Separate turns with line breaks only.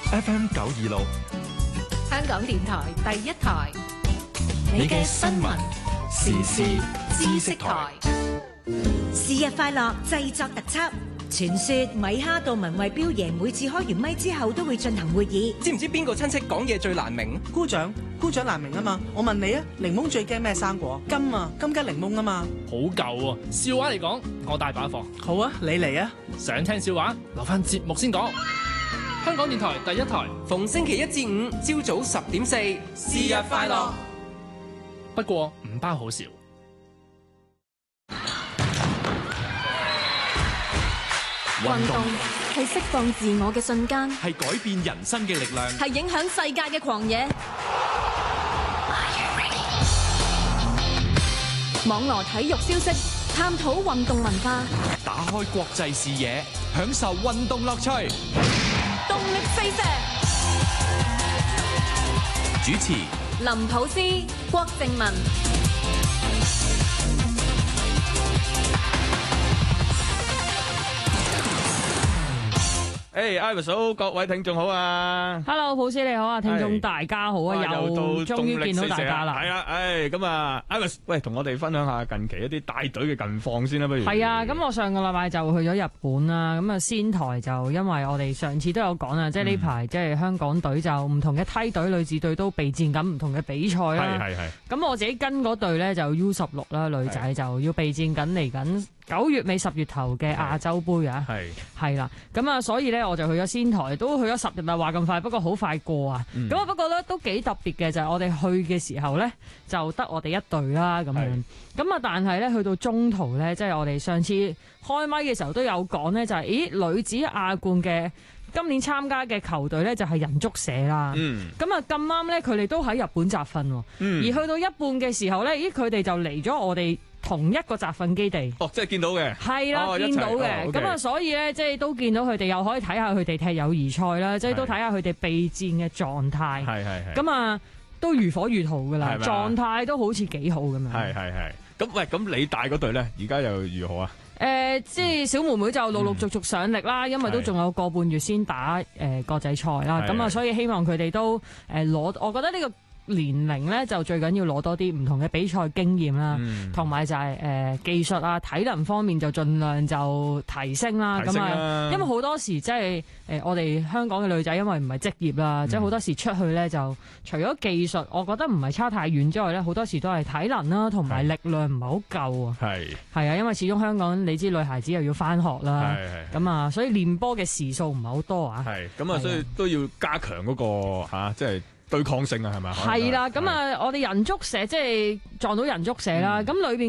FM 926，
香港電台第一台，
你嘅新聞時事知識台。
是日快樂製作特輯。傳說米哈杜文慧標爺每次開完咪之後都會進行會議。
知唔知邊個親戚講嘢最難明？
姑丈難明啊嘛。我問你啊，檸檬最驚咩生果？金啊，金桔檸檬啊嘛。
好舊喎，笑話嚟講，我大把貨。
好啊，你嚟啊。
想聽笑話，留翻節目先講。香港電台第一台，
逢星期一至五朝早10:04，是日快樂。
不過唔包好笑。
運動係釋放自我嘅瞬間，
係改變人生嘅力量，
係影響世界嘅狂野。網羅體育消息，探討運動文化，
打開國際視野，享受運動樂趣。
動力四射。
主持
林普斯、郭靜文。
Iris 好，各位聽眾好啊
Hello， 普斯你好啊，聽眾大家好啊，又終於見到大家啦。
係啦，咁啊 ，Iris，喂，同我哋分享下近期一啲帶隊嘅近況先啦，不如？
係啊，咁我上個禮拜就去咗日本啦，咁啊仙台就因為我哋上次都有講啊，即係呢排即係香港隊就唔同嘅梯隊、女子隊都備戰緊唔同嘅比賽啦。係。咁我自己跟嗰隊咧就 U16啦，女仔就要備戰緊嚟緊9月尾10月頭嘅亞洲杯啊。係啦，咁啊，所以咧我就去咗仙台，都去咗10日啦，話咁快，不過好快過啊。咁啊，不過咧都幾特別嘅就係我哋去嘅時候咧，就得我哋一隊啦咁樣。咁啊，但係咧去到中途咧，即係我哋上次開咪嘅時候都有講咧，就係女子亞冠嘅今年參加嘅球隊咧就係人足社啦。咁啊咁啱咧，佢哋都喺日本集訓，而去到一半嘅時候咧，佢哋就嚟咗我哋同一個集訓基地。
即係見到嘅。係
啦，見到嘅。咁啊，所以咧，即係都見到佢哋，又可以睇下佢哋踢友誼賽啦，即係都睇下佢哋備戰嘅狀態。係。咁啊，都如火如荼噶啦，狀態都好似幾好咁樣。
係。咁你帶嗰隊咧，而家又如何啊？
即係小妹妹就陸陸續續上力啦，因為都仲有個半月先打國際賽啦。咁啊，所以希望佢哋都攞，我覺得呢個年齡咧就最緊要攞多啲唔同嘅比賽經驗啦，同埋就係技術啊、體能方面就盡量就提升啦。咁啊，因為好多時即係我哋香港嘅女仔，因為唔係職業啦，即係好多時出去咧就除咗技術，我覺得唔係差太遠之外咧，好多時都係體能啦，同埋力量唔係好夠啊。係啊，因為始終香港你知女孩子又要返學啦，咁啊，所以練波嘅時數唔係好多啊。
咁啊，所以都要加強嗰個即係對抗性啊，係咪？
係啦，咁啊，我哋人足社即係撞到人足社啦，咁裏邊。